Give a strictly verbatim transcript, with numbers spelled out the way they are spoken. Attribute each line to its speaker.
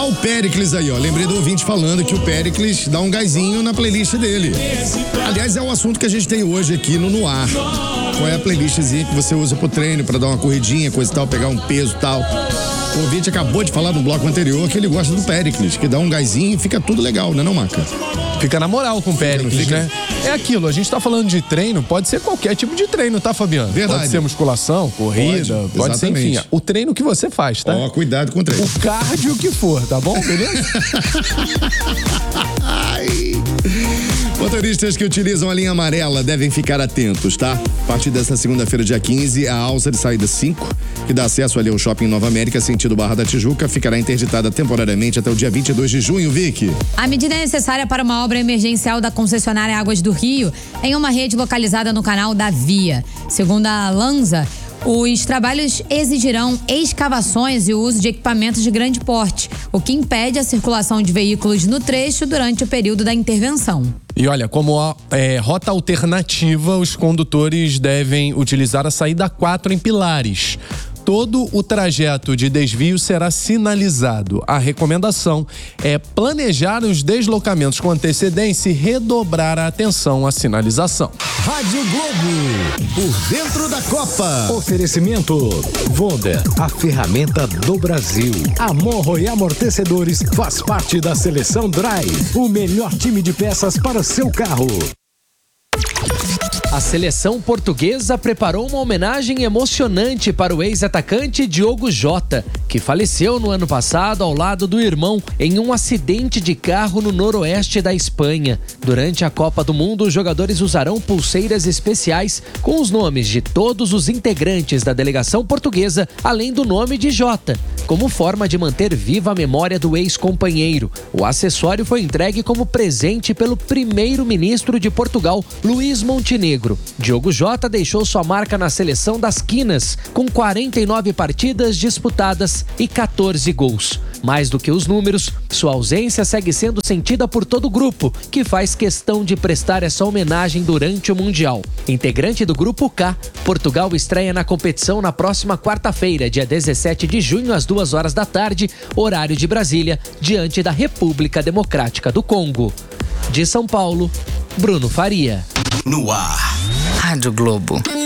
Speaker 1: Ah, o Péricles aí, ó. Lembrei do ouvinte falando que o Péricles dá um gásinho na playlist dele. Aliás, é o assunto que a gente tem hoje aqui no No Ar. Qual é a playlistzinha que você usa pro treino, pra dar uma corridinha, coisa e tal, pegar um peso e tal. O ouvinte acabou de falar no bloco anterior que ele gosta do Péricles, que dá um gásinho e fica tudo legal, né, não, Maca?
Speaker 2: Fica na moral com o Péricles,
Speaker 1: fica...
Speaker 2: né? É aquilo, a gente tá falando de treino, pode ser qualquer tipo de treino, tá, Fabiano?
Speaker 1: Verdade.
Speaker 2: Pode ser musculação, corrida, pode, pode ser, enfim, o treino que você faz, tá?
Speaker 1: Ó, cuidado com o treino.
Speaker 2: O cardio que for, tá bom? Beleza?
Speaker 1: Ai... Motoristas que utilizam a linha amarela devem ficar atentos, tá? A partir desta segunda-feira, dia quinze, a alça de saída cinco, que dá acesso ali ao shopping Nova América, sentido Barra da Tijuca, ficará interditada temporariamente até o dia vinte e dois de junho, Vicky.
Speaker 3: A medida é necessária para uma obra emergencial da concessionária Águas do Rio, em uma rede localizada no canal da Via. Segundo a Lanza, os trabalhos exigirão escavações e o uso de equipamentos de grande porte, o que impede a circulação de veículos no trecho durante o período da intervenção.
Speaker 2: E olha, como a, é, rota alternativa, os condutores devem utilizar a saída quatro em Pilares. Todo o trajeto de desvio será sinalizado. A recomendação é planejar os deslocamentos com antecedência e redobrar a atenção à sinalização.
Speaker 4: Rádio Globo, por dentro da Copa. Oferecimento Vonda, a ferramenta do Brasil. Amorro e Amortecedores faz parte da Seleção Drive, o melhor time de peças para seu carro.
Speaker 5: A seleção portuguesa preparou uma homenagem emocionante para o ex-atacante Diogo Jota, que faleceu no ano passado ao lado do irmão em um acidente de carro no noroeste da Espanha. Durante a Copa do Mundo, os jogadores usarão pulseiras especiais com os nomes de todos os integrantes da delegação portuguesa, além do nome de Jota, como forma de manter viva a memória do ex-companheiro. O acessório foi entregue como presente pelo primeiro-ministro de Portugal, Luís Montenegro. Diogo Jota deixou sua marca na seleção das quinas, com quarenta e nove partidas disputadas e quatorze gols. Mais do que os números, sua ausência segue sendo sentida por todo o grupo, que faz questão de prestar essa homenagem durante o Mundial. Integrante do Grupo K, Portugal estreia na competição na próxima quarta-feira, dia dezessete de junho, às duas horas da tarde, horário de Brasília, diante da República Democrática do Congo. De São Paulo, Bruno Faria.
Speaker 6: No Ar. Rádio Globo.